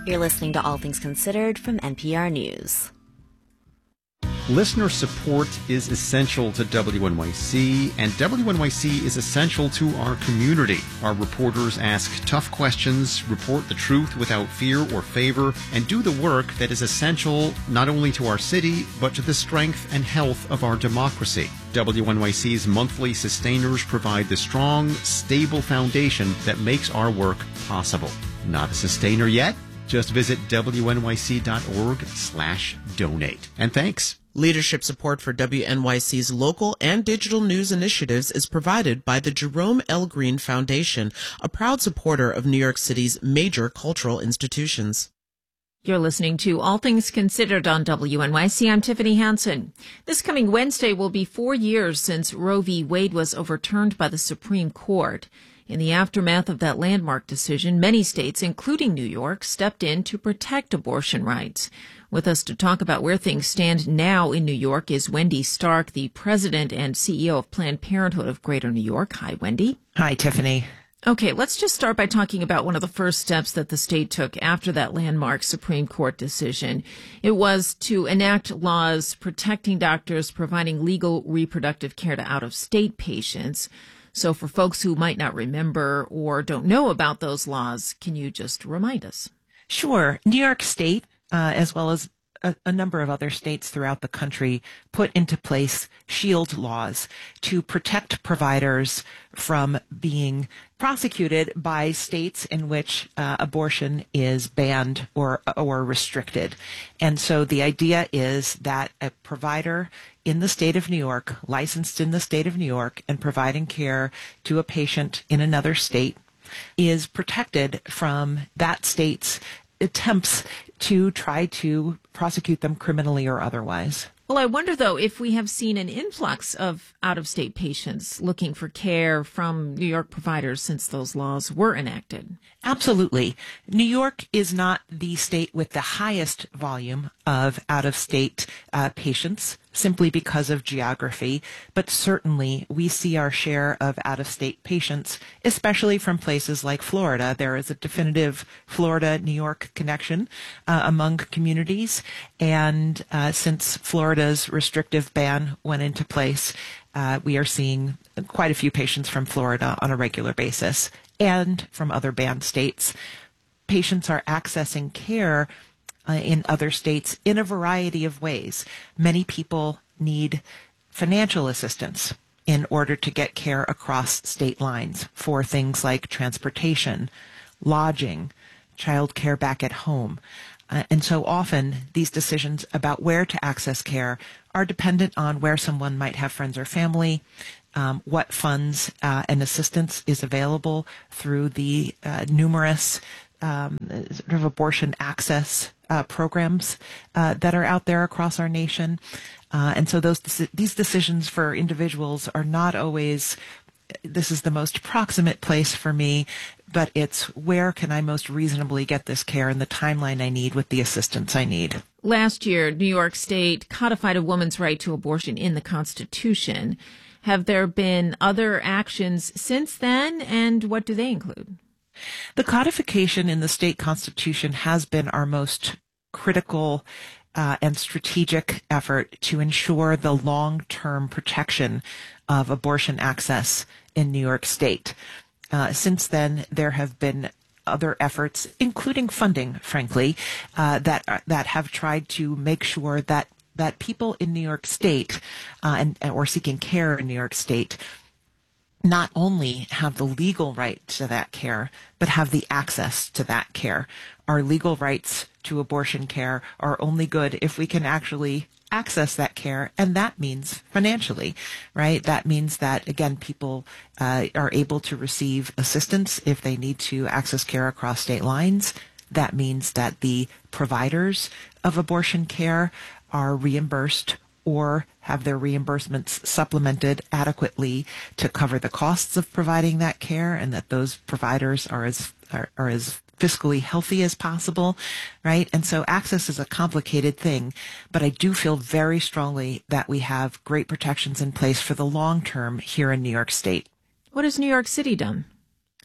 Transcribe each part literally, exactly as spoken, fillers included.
You're listening to All Things Considered from N P R News. Listener support is essential to W N Y C, and W N Y C is essential to our community. Our reporters ask tough questions, report the truth without fear or favor, and do the work that is essential not only to our city, but to the strength and health of our democracy. W N Y C's monthly sustainers provide the strong, stable foundation that makes our work possible. Not a sustainer yet? Just visit W N Y C dot org slash donate. And thanks. Leadership support for W N Y C's local and digital news initiatives is provided by the Jerome L. Green Foundation, a proud supporter of New York City's major cultural institutions. You're listening to All Things Considered on W N Y C. I'm Tiffany Hansen. This coming Wednesday will be four years since Roe v. Wade was overturned by the Supreme Court. In the aftermath of that landmark decision, many states, including New York, stepped in to protect abortion rights. With us to talk about where things stand now in New York is Wendy Stark, the president and C E O of Planned Parenthood of Greater New York. Hi, Wendy. Hi, Tiffany. Okay, let's just start by talking about one of the first steps that the state took after that landmark Supreme Court decision. It was to enact laws protecting doctors providing legal reproductive care to out-of-state patients. So for folks who might not remember or don't know about those laws, can you just remind us? Sure. New York State, uh, as well as a, a number of other states throughout the country, put into place shield laws to protect providers from being prosecuted by states in which uh, abortion is banned or or restricted. And so the idea is that a provider in the state of New York, licensed in the state of New York, and providing care to a patient in another state is protected from that state's attempts to try to prosecute them criminally or otherwise. Well, I wonder, though, if we have seen an influx of out-of-state patients looking for care from New York providers since those laws were enacted. Absolutely. New York is not the state with the highest volume of out-of-state uh, patients simply because of geography, but certainly we see our share of out-of-state patients, especially from places like Florida. There is a definitive Florida-New York connection uh, among communities, and uh, since Florida's restrictive ban went into place, uh, we are seeing quite a few patients from Florida on a regular basis and from other banned states. Patients are accessing care uh, in other states in a variety of ways. Many people need financial assistance in order to get care across state lines for things like transportation, lodging, child care back at home. Uh, and so often these decisions about where to access care are dependent on where someone might have friends or family, um, what funds uh, and assistance is available through the uh, numerous um, sort of abortion access uh, programs uh, that are out there across our nation. Uh, and so those these decisions for individuals are not always, this is the most proximate place for me, but it's where can I most reasonably get this care in the timeline I need with the assistance I need. Last year, New York State codified a woman's right to abortion in the Constitution. Have there been other actions since then, and what do they include? The codification in the state constitution has been our most critical uh, and strategic effort to ensure the long-term protection of abortion access in New York State. Uh, since then, there have been other efforts, including funding, frankly, uh, that that have tried to make sure that that people in New York State uh, and or seeking care in New York State not only have the legal right to that care, but have the access to that care. Our legal rights to abortion care are only good if we can actually access that care, and that means financially, right? That means that, again, people uh, are able to receive assistance if they need to access care across state lines. That means that the providers of abortion care are reimbursed or have their reimbursements supplemented adequately to cover the costs of providing that care, and that those providers are as are, are as fiscally healthy as possible, right? And so access is a complicated thing, but I do feel very strongly that we have great protections in place for the long term here in New York State. What has New York City done?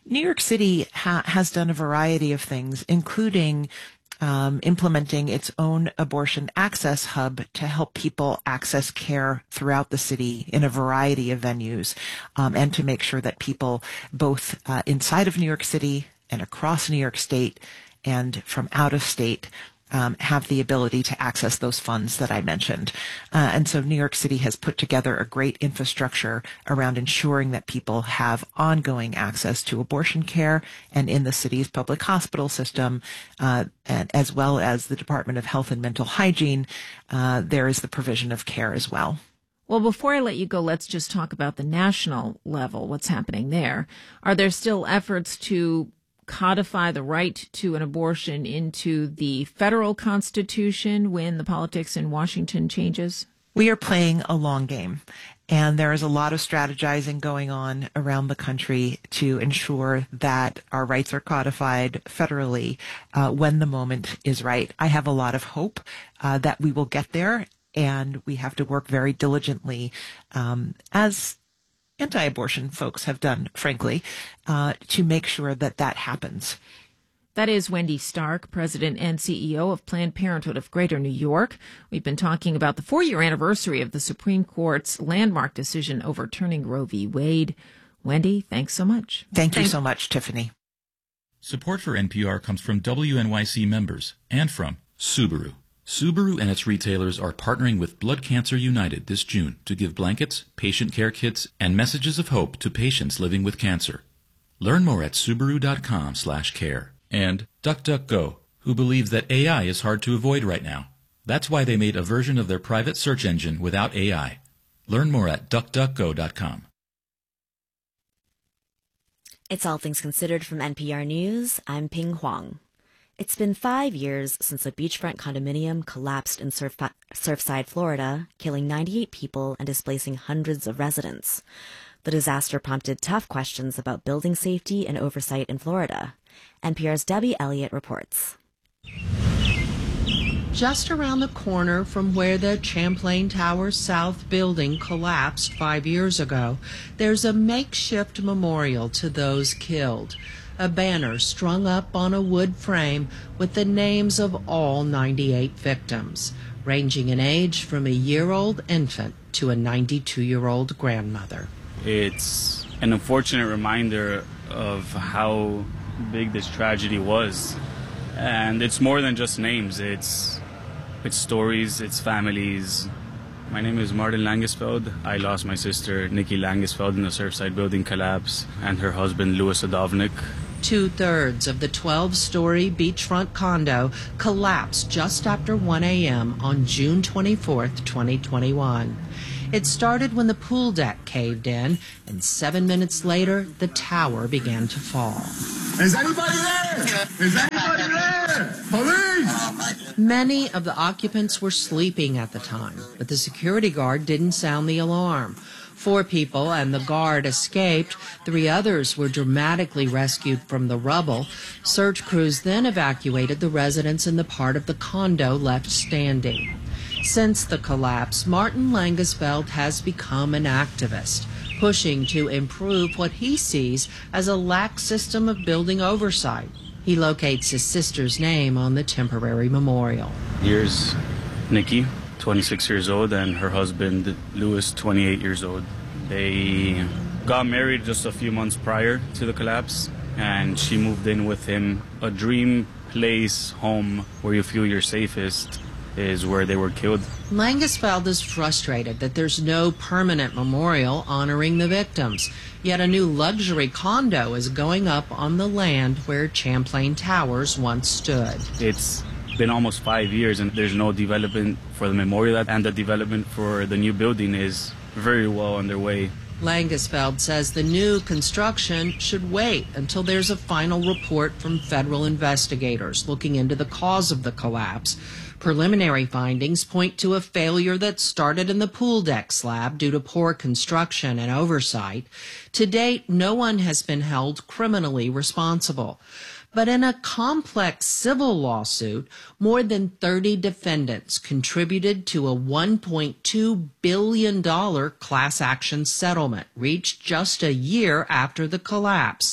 New York City ha- has done a variety of things, including um, implementing its own abortion access hub to help people access care throughout the city in a variety of venues, um, and to make sure that people both uh, inside of New York City and across New York State and from out of state Um, have the ability to access those funds that I mentioned. Uh, and so New York City has put together a great infrastructure around ensuring that people have ongoing access to abortion care, and in the city's public hospital system, uh, and as well as the Department of Health and Mental Hygiene, uh, there is the provision of care as well. Well, before I let you go, let's just talk about the national level, what's happening there. Are there still efforts to codify the right to an abortion into the federal constitution when the politics in Washington changes? We are playing a long game, and there is a lot of strategizing going on around the country to ensure that our rights are codified federally uh, when the moment is right. I have a lot of hope uh, that we will get there, and we have to work very diligently um, as anti-abortion folks have done, frankly, uh, to make sure that that happens. That is Wendy Stark, President and C E O of Planned Parenthood of Greater New York. We've been talking about the four-year anniversary of the Supreme Court's landmark decision overturning Roe v. Wade. Wendy, thanks so much. Thank you so much, Tiffany. Support for N P R comes from W N Y C members and from Subaru. Subaru and its retailers are partnering with Blood Cancer United this June to give blankets, patient care kits, and messages of hope to patients living with cancer. Learn more at Subaru.com slash care. And DuckDuckGo, who believes that A I is hard to avoid right now. That's why they made a version of their private search engine without A I. Learn more at duck duck go dot com. It's All Things Considered from N P R News. I'm Ping Huang. It's been five years since a beachfront condominium collapsed in Surf- Surfside, Florida, killing ninety-eight people and displacing hundreds of residents. The disaster prompted tough questions about building safety and oversight in Florida. N P R's Debbie Elliott reports. Just around the corner from where the Champlain Towers South building collapsed five years ago, there's a makeshift memorial to those killed. A banner strung up on a wood frame with the names of all ninety-eight victims, ranging in age from a year-old infant to a ninety-two-year-old grandmother. It's an unfortunate reminder of how big this tragedy was. And it's more than just names. It's, it's stories, it's families. My name is Martin Langesfeld. I lost my sister, Nikki Langesfeld, in the Surfside building collapse, and her husband, Louis Sadovnik. Two-thirds of the twelve-story beachfront condo collapsed just after one a.m. on June twenty-fourth, twenty twenty-one. It started when the pool deck caved in, and seven minutes later, the tower began to fall. Is anybody there? Is anybody there? Police! Many of the occupants were sleeping at the time, but the security guard didn't sound the alarm. Four people and the guard escaped. Three others were dramatically rescued from the rubble. Search crews then evacuated the residents in the part of the condo left standing. Since the collapse, Martin Langesfeld has become an activist, pushing to improve what he sees as a lax system of building oversight. He locates his sister's name on the temporary memorial. Here's Nikki, twenty-six years old, and her husband, Louis, twenty-eight years old. They got married just a few months prior to the collapse, and she moved in with him. A dream place, home, where you feel you're safest is where they were killed. Langesfeld is frustrated that there's no permanent memorial honoring the victims. Yet a new luxury condo is going up on the land where Champlain Towers once stood. It's been almost five years and there's no development for the memorial, and the development for the new building is very well underway. Langesfeld says the new construction should wait until there's a final report from federal investigators looking into the cause of the collapse. Preliminary findings point to a failure that started in the pool deck slab due to poor construction and oversight. To date, no one has been held criminally responsible. But in a complex civil lawsuit, more than thirty defendants contributed to a one point two billion dollars class action settlement reached just a year after the collapse.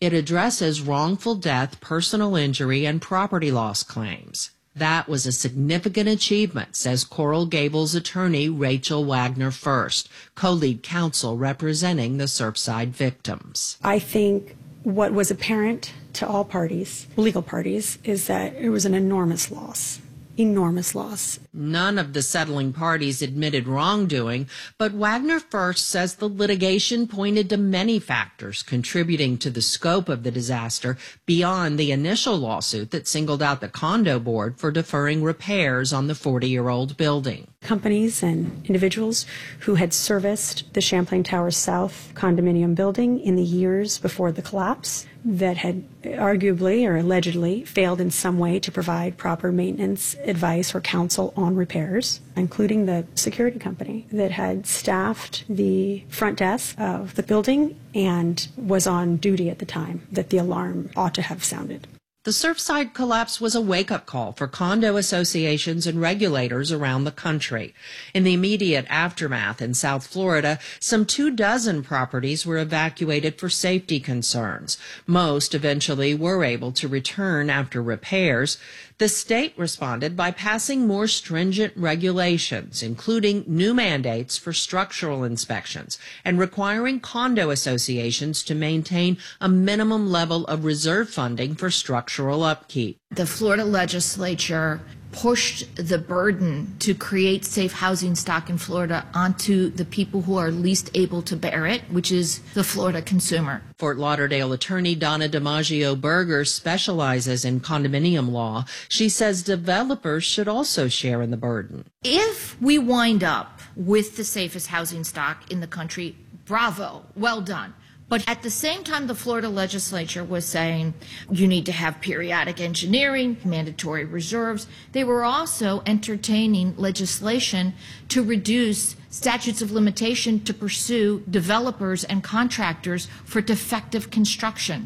It addresses wrongful death, personal injury, and property loss claims. That was a significant achievement, says Coral Gables attorney Rachel Wagner First, co-lead counsel representing the Surfside victims. I think what was apparent to all parties, legal parties, is that it was an enormous loss. Enormous loss. None of the settling parties admitted wrongdoing, but Wagner First says the litigation pointed to many factors contributing to the scope of the disaster beyond the initial lawsuit that singled out the condo board for deferring repairs on the forty-year-old building. Companies and individuals who had serviced the Champlain Towers South condominium building in the years before the collapse that had arguably or allegedly failed in some way to provide proper maintenance, advice, or counsel on repairs, including the security company that had staffed the front desk of the building and was on duty at the time that the alarm ought to have sounded. The Surfside collapse was a wake-up call for condo associations and regulators around the country. In the immediate aftermath in South Florida, some two dozen properties were evacuated for safety concerns. Most eventually were able to return after repairs. The state responded by passing more stringent regulations, including new mandates for structural inspections and requiring condo associations to maintain a minimum level of reserve funding for structural upkeep. The Florida legislature pushed the burden to create safe housing stock in Florida onto the people who are least able to bear it, which is the Florida consumer. Fort Lauderdale attorney Donna DiMaggio Berger specializes in condominium law. She says developers should also share in the burden. If we wind up with the safest housing stock in the country, bravo, well done. But at the same time, the Florida legislature was saying you need to have periodic engineering, mandatory reserves. They were also entertaining legislation to reduce statutes of limitation to pursue developers and contractors for defective construction.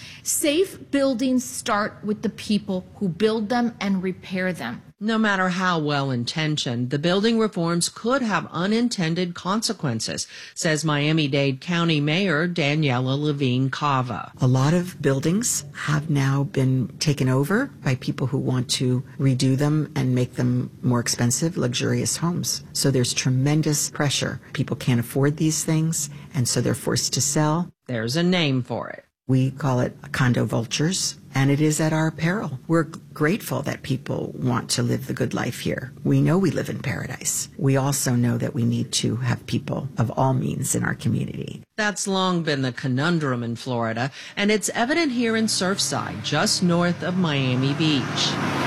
Safe buildings start with the people who build them and repair them. No matter how well-intentioned, the building reforms could have unintended consequences, says Miami-Dade County Mayor Daniela Levine Cava. A lot of buildings have now been taken over by people who want to redo them and make them more expensive, luxurious homes. So there's tremendous pressure. People can't afford these things, and so they're forced to sell. There's a name for it. We call it condo vultures, and it is at our peril. We're grateful that people want to live the good life here. We know we live in paradise. We also know that we need to have people of all means in our community. That's long been the conundrum in Florida, and it's evident here in Surfside, just north of Miami Beach.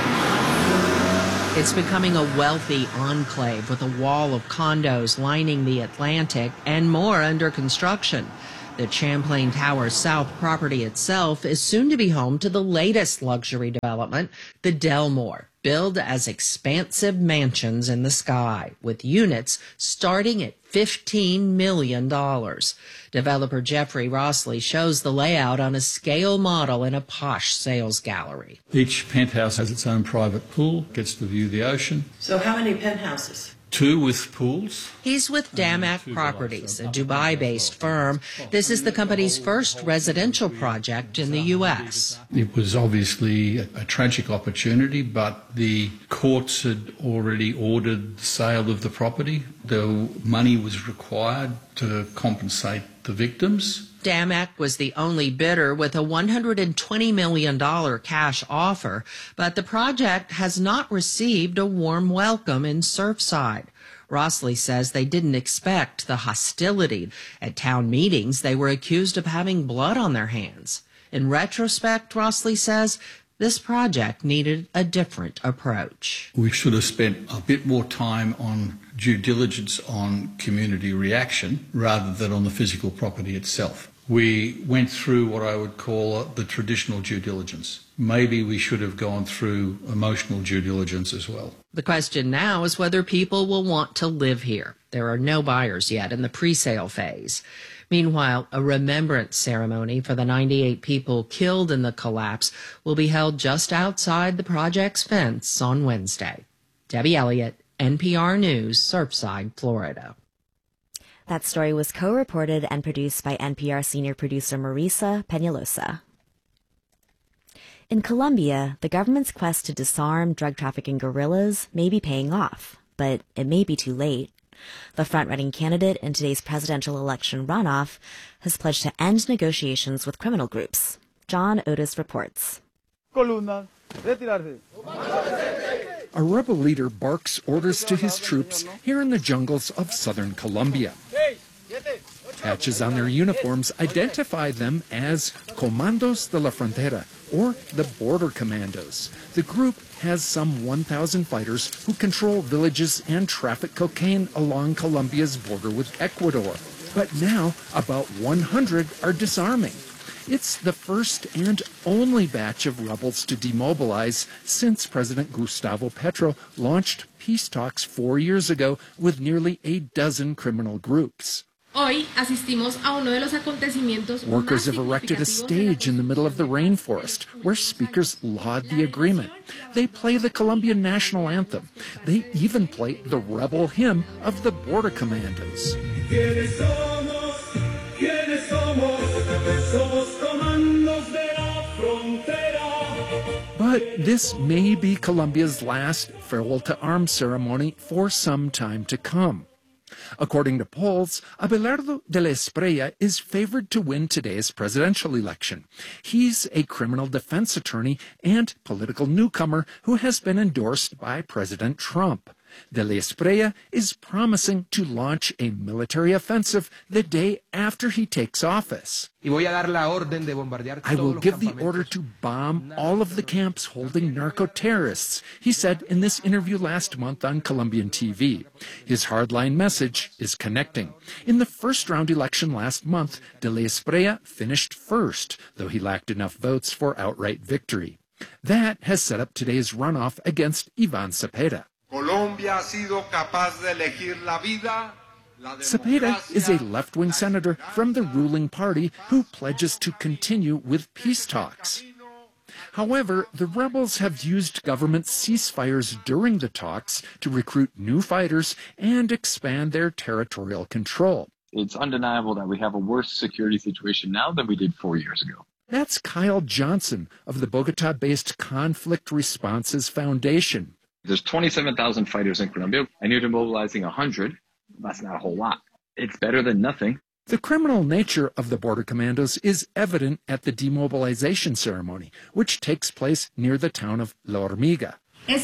It's becoming a wealthy enclave with a wall of condos lining the Atlantic and more under construction. The Champlain Towers South property itself is soon to be home to the latest luxury development, the Delmore, billed as expansive mansions in the sky, with units starting at fifteen million dollars. Developer Jeffrey Rossley shows the layout on a scale model in a posh sales gallery. Each penthouse has its own private pool, gets to view the ocean. So how many penthouses? Two with pools. He's with Damac Properties, a Dubai-based firm. This is the company's first residential project in the U S. It was obviously a, a tragic opportunity, but the courts had already ordered the sale of the property. The money was required to compensate the victims. Damac was the only bidder with a one hundred twenty million dollars cash offer, but the project has not received a warm welcome in Surfside. Rossley says they didn't expect the hostility. At town meetings, they were accused of having blood on their hands. In retrospect, Rossley says, this project needed a different approach. We should have spent a bit more time on due diligence on community reaction rather than on the physical property itself. We went through what I would call the traditional due diligence. Maybe we should have gone through emotional due diligence as well. The question now is whether people will want to live here. There are no buyers yet in the pre-sale phase. Meanwhile, a remembrance ceremony for the ninety-eight people killed in the collapse will be held just outside the project's fence on Wednesday. Debbie Elliott, N P R News, Surfside, Florida. That story was co-reported and produced by N P R senior producer Marisa Peñalosa. In Colombia, the government's quest to disarm drug trafficking guerrillas may be paying off, but it may be too late. The front-running candidate in today's presidential election runoff has pledged to end negotiations with criminal groups. John Otis reports. A rebel leader barks orders to his troops here in the jungles of southern Colombia. Patches on their uniforms identify them as Comandos de la Frontera, or the Border Commandos. The group has some one thousand fighters who control villages and traffic cocaine along Colombia's border with Ecuador. But now, about one hundred are disarming. It's the first and only batch of rebels to demobilize since President Gustavo Petro launched peace talks four years ago with nearly a dozen criminal groups. Workers have erected a stage in the middle of the rainforest where speakers laud the agreement. They play the Colombian national anthem. They even play the rebel hymn of the Border Commandos. But this may be Colombia's last farewell to arms ceremony for some time to come. According to polls, Abelardo de la Espriella is favored to win today's presidential election. He's a criminal defense attorney and political newcomer who has been endorsed by President Trump. De la Espriella is promising to launch a military offensive the day after he takes office. I will give the order to bomb all of the camps holding narco-terrorists, he said in this interview last month on Colombian T V. His hardline message is connecting. In the first-round election last month, De la Espriella finished first, though he lacked enough votes for outright victory. That has set up today's runoff against Iván Cepeda. Colombia ha sido capaz de elegir la vida. Cepeda is a left-wing senator from the ruling party who pledges to continue with peace talks. However, the rebels have used government ceasefires during the talks to recruit new fighters and expand their territorial control. It's undeniable that we have a worse security situation now than we did four years ago. That's Kyle Johnson of the Bogota-based Conflict Responses Foundation. There's twenty-seven thousand fighters in Colombia, and you're demobilizing one hundred. That's not a whole lot. It's better than nothing. The criminal nature of the Border Commandos is evident at the demobilization ceremony, which takes place near the town of La Hormiga.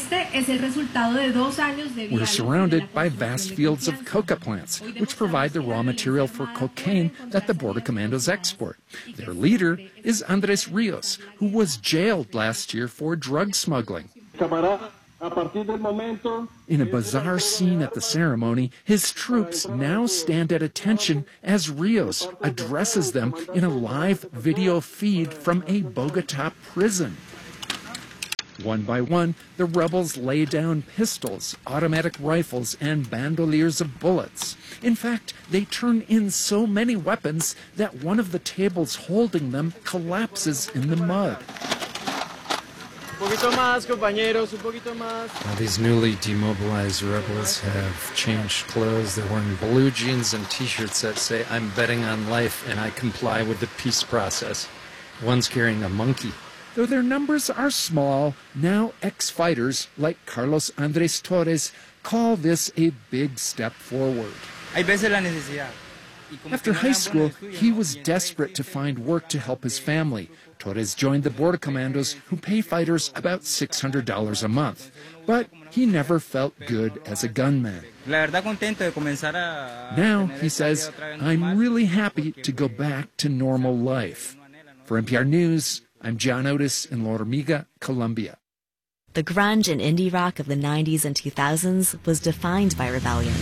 We're surrounded by vast fields of coca plants, which provide the raw material for cocaine that the Border Commandos export. Their leader is Andres Rios, who was jailed last year for drug smuggling. In a bizarre scene at the ceremony, his troops now stand at attention as Rios addresses them in a live video feed from a Bogota prison. One by one, the rebels lay down pistols, automatic rifles, and bandoliers of bullets. In fact, they turn in so many weapons that one of the tables holding them collapses in the mud. Now, these newly demobilized rebels have changed clothes. They're wearing blue jeans and t-shirts that say, "I'm betting on life and I comply with the peace process." One's carrying a monkey. Though their numbers are small, now ex-fighters like Carlos Andres Torres call this a big step forward. After high school, he was desperate to find work to help his family. Torres joined the Border Commandos, who pay fighters about six hundred dollars a month. But he never felt good as a gunman. Now, he says, "I'm really happy to go back to normal life." For N P R News, I'm John Otis in La Hormiga, Colombia. The grunge and indie rock of the nineties and two thousands was defined by rebellion.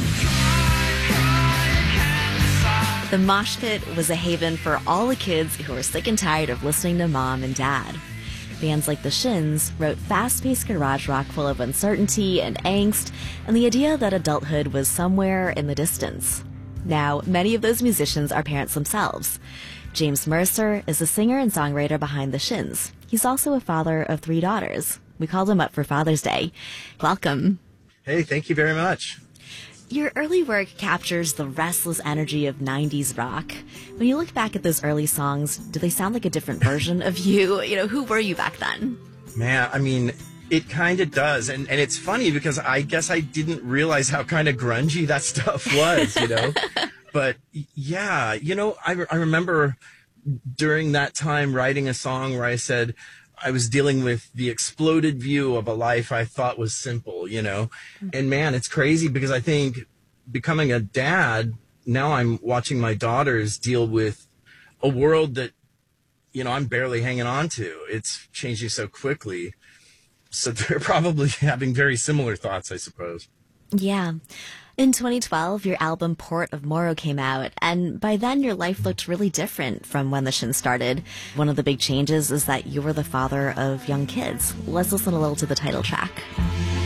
The mosh pit was a haven for all the kids who were sick and tired of listening to mom and dad. Bands like the Shins wrote fast-paced garage rock full of uncertainty and angst and the idea that adulthood was somewhere in the distance. Now, many of those musicians are parents themselves. James Mercer is the singer and songwriter behind the Shins. He's also a father of three daughters. We called him up for Father's Day. Welcome. Hey, thank you very much. Your early work captures the restless energy of nineties rock. When you look back at those early songs, do they sound like a different version of you? You know, who were you back then? Man, I mean, it kind of does. And, and it's funny because I guess I didn't realize how kind of grungy that stuff was, you know? But yeah, you know, I, I remember during that time writing a song where I said I was dealing with the exploded view of a life I thought was simple, you know? And man, it's crazy because I think becoming a dad, now I'm watching my daughters deal with a world that, you know, I'm barely hanging on to. It's changing so quickly. So they're probably having very similar thoughts, I suppose. Yeah. In twenty twelve, your album Port of Morrow came out, and by then your life looked really different from when the Shins started. One of the big changes is that you were the father of young kids. Let's listen a little to the title track.